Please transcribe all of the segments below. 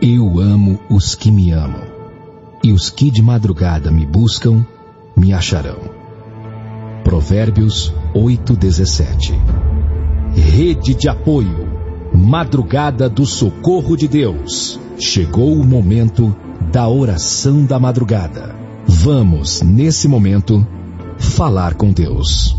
Eu amo os que me amam, e os que de madrugada me buscam, me acharão. Provérbios 8:17. Rede de apoio, madrugada do socorro de Deus. Chegou o momento da oração da madrugada. Vamos, nesse momento, falar com Deus.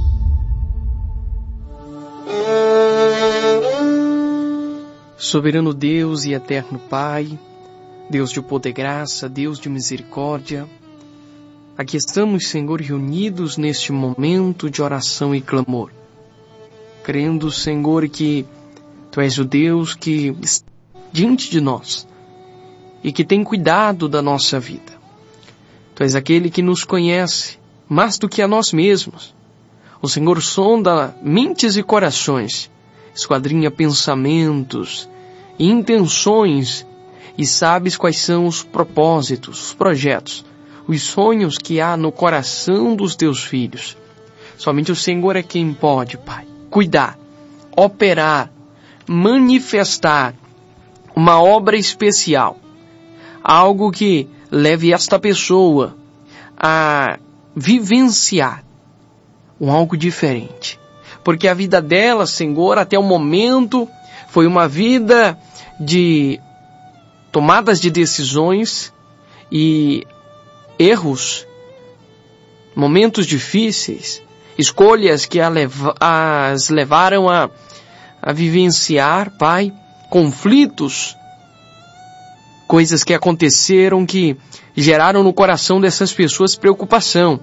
Soberano Deus e eterno Pai, Deus de poder e graça, Deus de misericórdia, aqui estamos, Senhor, reunidos neste momento de oração e clamor, crendo, Senhor, que Tu és o Deus que está diante de nós e que tem cuidado da nossa vida. Tu és aquele que nos conhece mais do que a nós mesmos. O Senhor sonda mentes e corações, esquadrinha pensamentos e intenções e sabes quais são os propósitos, os projetos, os sonhos que há no coração dos teus filhos. Somente o Senhor é quem pode, Pai, cuidar, operar, manifestar uma obra especial, algo que leve esta pessoa a vivenciar algo diferente. Porque a vida dela, Senhor, até o momento, foi uma vida de tomadas de decisões e erros, momentos difíceis, escolhas que as levaram a vivenciar, Pai, conflitos, coisas que aconteceram que geraram no coração dessas pessoas preocupação.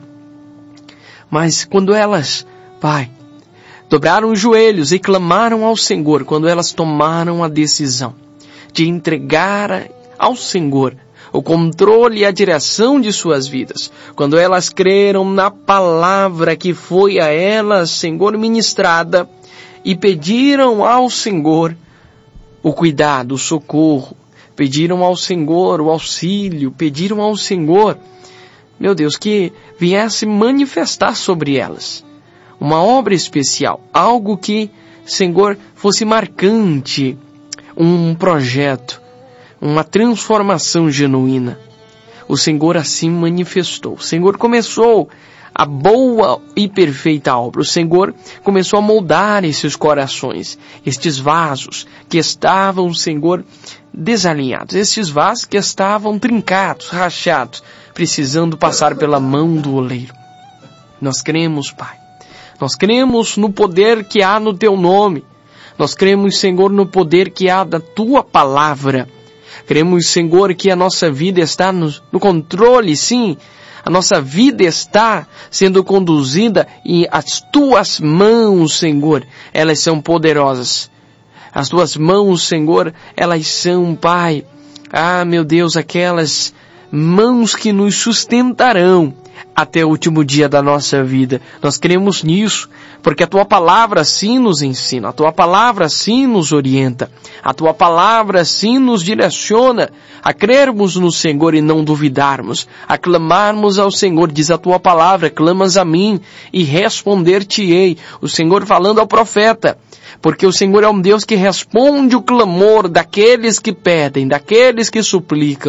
Mas quando elas, Pai, dobraram os joelhos e clamaram ao Senhor, quando elas tomaram a decisão de entregar ao Senhor o controle e a direção de suas vidas, quando elas creram na palavra que foi a elas, Senhor, ministrada, e pediram ao Senhor o cuidado, o socorro, pediram ao Senhor o auxílio, pediram ao Senhor, meu Deus, que viesse manifestar sobre elas uma obra especial, algo que, Senhor, fosse marcante, um projeto, uma transformação genuína. O Senhor assim manifestou. O Senhor começou a boa e perfeita obra. O Senhor começou a moldar esses corações, estes vasos que estavam, Senhor, desalinhados, estes vasos que estavam trincados, rachados, precisando passar pela mão do oleiro. Nós cremos, Pai. Nós cremos no poder que há no Teu nome. Nós cremos, Senhor, no poder que há da Tua palavra. Cremos, Senhor, que a nossa vida está no controle, sim. A nossa vida está sendo conduzida e as Tuas mãos, Senhor, elas são poderosas. As Tuas mãos, Senhor, elas são, Pai, meu Deus, aquelas mãos que nos sustentarão até o último dia da nossa vida. Nós cremos nisso, porque a Tua palavra assim nos ensina, a Tua palavra assim nos orienta, a Tua palavra assim nos direciona a crermos no Senhor e não duvidarmos, a clamarmos ao Senhor. Diz a Tua palavra, clamas a mim e responder-te-ei. O Senhor falando ao profeta, porque o Senhor é um Deus que responde o clamor daqueles que pedem, daqueles que suplicam.